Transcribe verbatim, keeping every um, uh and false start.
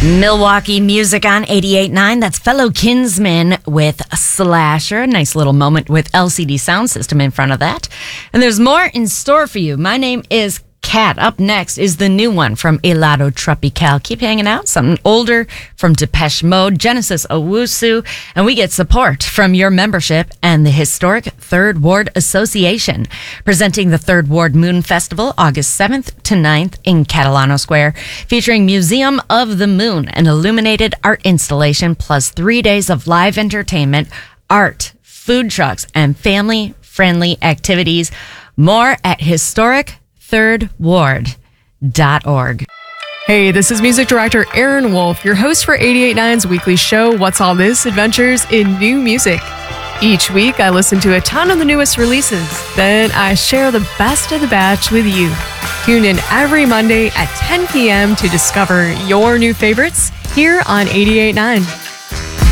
Milwaukee music on eighty-eight point nine. That's Fellow Kinsmen with Slasher. Nice little moment with L C D Sound System in front of that. And there's more in store for you. My name is Kat. Up next is the new one from Helado Tropical. Keep hanging out. Something older from Depeche Mode, Genesis Owusu, and we get support from your membership and the historic Third Ward Association, presenting the Third Ward Moon Festival August seventh to ninth in Catalano Square, featuring Museum of the Moon, an illuminated art installation, plus three days of live entertainment, art, food trucks, and family-friendly activities. More at historic third ward dot org. Hey, this is music director Aaron Wolf, your host for eighty-eight point nine's weekly show, What's All This? Adventures in New Music. Each week, I listen to a ton of the newest releases. Then I share the best of the batch with you. Tune in every Monday at ten p.m. to discover your new favorites here on eighty-eight point nine.